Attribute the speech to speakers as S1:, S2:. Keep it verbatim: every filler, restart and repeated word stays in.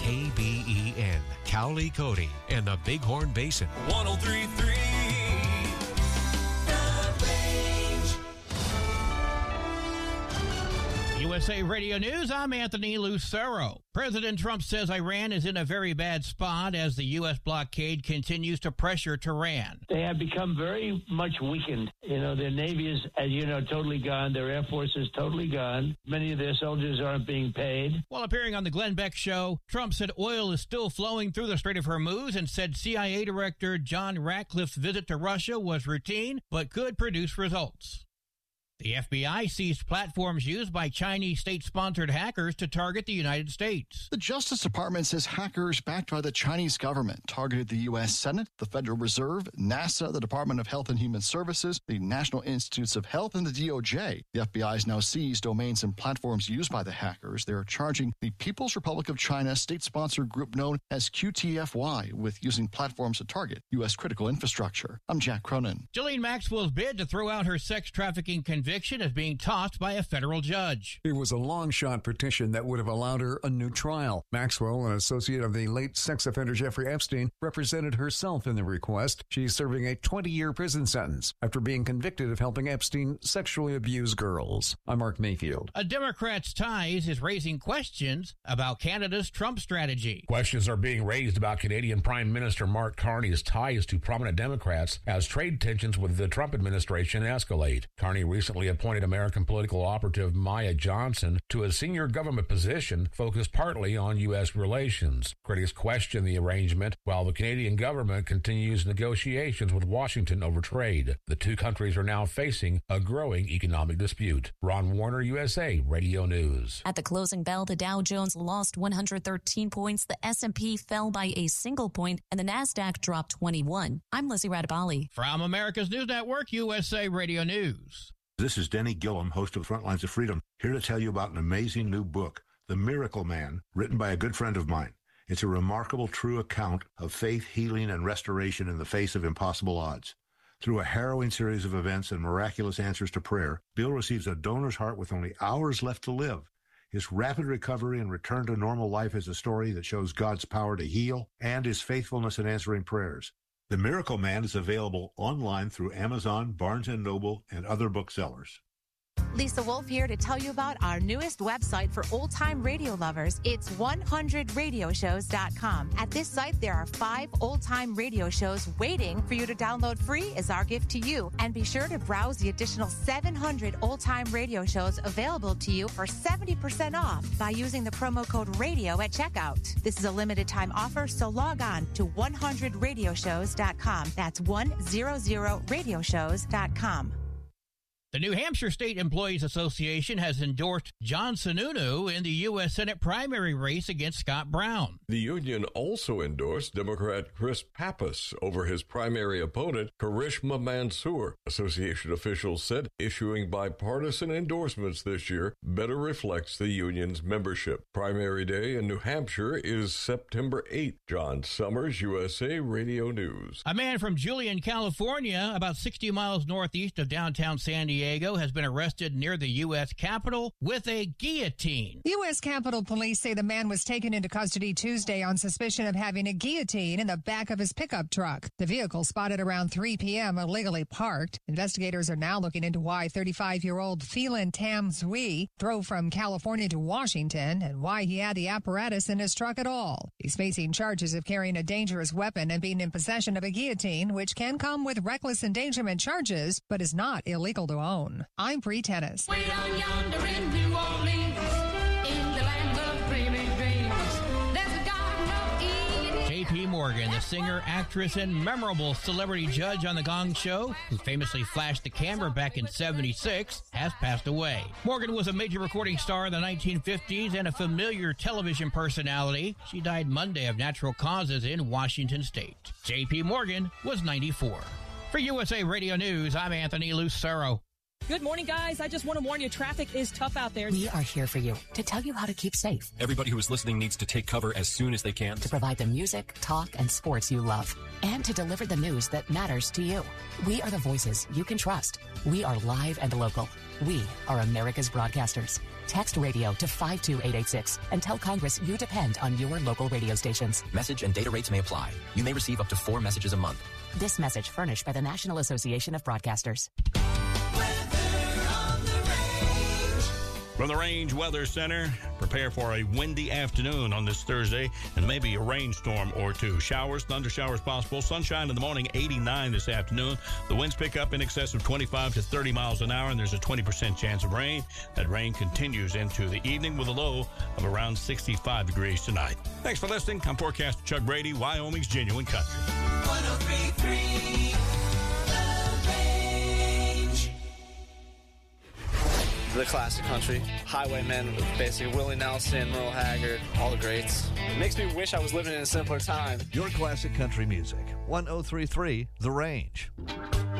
S1: K B E N, Cowley Cody, and the Bighorn Basin.
S2: one oh three point three
S3: U S A Radio News, I'm Anthony Lucero. President Trump says Iran is in a very bad spot as the U S blockade continues to pressure Tehran.
S4: They have become very much weakened. You know, their Navy is, as you know, totally gone. Their Air Force is totally gone. Many of their soldiers aren't being paid.
S3: While appearing on the Glenn Beck Show, Trump said oil is still flowing through the Strait of Hormuz and said C I A Director John Ratcliffe's visit to Russia was routine but could produce results. The F B I seized platforms used by Chinese state-sponsored hackers to target the United States.
S5: The Justice Department says hackers backed by the Chinese government targeted the U S Senate, the Federal Reserve, NASA, the Department of Health and Human Services, the National Institutes of Health, and the D O J. The F B I has now seized domains and platforms used by the hackers. They are charging the People's Republic of China state-sponsored group known as Q T F Y with using platforms to target U S critical infrastructure. I'm Jack Cronin.
S3: Ghislaine Maxwell's bid to throw out her sex trafficking conviction is being tossed by a federal judge.
S6: It was a long-shot petition that would have allowed her a new trial. Maxwell, an associate of the late sex offender Jeffrey Epstein, represented herself in the request. She's serving a twenty-year prison sentence after being convicted of helping Epstein sexually abuse girls. I'm Mark Mayfield.
S3: A Democrat's ties is raising questions about Canada's Trump strategy.
S7: Questions are being raised about Canadian Prime Minister Mark Carney's ties to prominent Democrats as trade tensions with the Trump administration escalate. Carney recently appointed American political operative Maya Johnson to a senior government position focused partly on U S relations. Critics question the arrangement while the Canadian government continues negotiations with Washington over trade. The two countries are now facing a growing economic dispute. Ron Warner, U S A Radio News.
S8: At the closing bell, the Dow Jones lost one hundred thirteen points, the S and P fell by a single point, and the NASDAQ dropped twenty-one. I'm Lizzie Radabali.
S3: From America's News Network, U S A Radio News.
S9: This is Denny Gillum, host of Frontlines of Freedom, here to tell you about an amazing new book, The Miracle Man, written by a good friend of mine. It's a remarkable, true account of faith, healing, and restoration in the face of impossible odds. Through a harrowing series of events and miraculous answers to prayer, Bill receives a donor's heart with only hours left to live. His rapid recovery and return to normal life is a story that shows God's power to heal and his faithfulness in answering prayers. The Miracle Man is available online through Amazon, Barnes and Noble, and other booksellers.
S10: Lisa Wolf here to tell you about our newest website for old-time radio lovers. It's one hundred radio shows dot com. At this site, there are five old-time radio shows waiting for you to download free as our gift to you. And be sure to browse the additional seven hundred old-time radio shows available to you for seventy percent off by using the promo code RADIO at checkout. This is a limited-time offer, so log on to one hundred radio shows dot com. That's one hundred radio shows dot com.
S3: The New Hampshire State Employees Association has endorsed John Sununu in the U S Senate primary race against Scott Brown.
S11: The union also endorsed Democrat Chris Pappas over his primary opponent, Karishma Mansour. Association officials said issuing bipartisan endorsements this year better reflects the union's membership. Primary day in New Hampshire is September eighth. John Summers, U S A Radio News.
S3: A man from Julian, California, about sixty miles northeast of downtown San Diego, has been arrested near the U S Capitol with a guillotine.
S12: U S Capitol Police say the man was taken into custody Tuesday on suspicion of having a guillotine in the back of his pickup truck. The vehicle, spotted around three p.m., illegally parked. Investigators are now looking into why thirty-five-year-old Phelan Tam Zui drove from California to Washington and why he had the apparatus in his truck at all. He's facing charges of carrying a dangerous weapon and being in possession of a guillotine, which can come with reckless endangerment charges, but is not illegal to own. I'm Bree Tennis.
S2: Way down yonder in New Orleans, in the land of dreaming dreams, there's a garden of Eden.
S3: J P Morgan, the singer, actress, and memorable celebrity judge on The Gong Show, who famously flashed the camera back in seventy-six, has passed away. Morgan was a major recording star in the nineteen fifties and a familiar television personality. She died Monday of natural causes in Washington State. J P Morgan was ninety-four. For U S A Radio News, I'm Anthony Lucero.
S13: Good morning, guys. I just want to warn you, traffic is tough out there.
S14: We are here for you to tell you how to keep safe.
S15: Everybody who is listening needs to take cover as soon as they can.
S14: To provide the music, talk, and sports you love. And to deliver the news that matters to you. We are the voices you can trust. We are live and local. We are America's broadcasters. Text radio to five two eight eight six and tell Congress you depend on your local radio stations.
S15: Message and data rates may apply. You may receive up to four messages a month.
S14: This message furnished by the National Association of Broadcasters.
S16: From the Range Weather Center, prepare for a windy afternoon on this Thursday and maybe a rainstorm or two. Showers, thunder showers possible. Sunshine in the morning, eighty-nine this afternoon. The winds pick up in excess of twenty-five to thirty miles an hour, and there's a twenty percent chance of rain. That rain continues into the evening with a low of around sixty-five degrees tonight. Thanks for listening. I'm forecaster Chuck Brady, Wyoming's Genuine Country.
S2: one oh three point three
S17: The classic country. Highwaymen with basically Willie Nelson, Merle Haggard, all the greats. It makes me wish I was living in a simpler time.
S18: Your classic country music. one oh three point three The Range.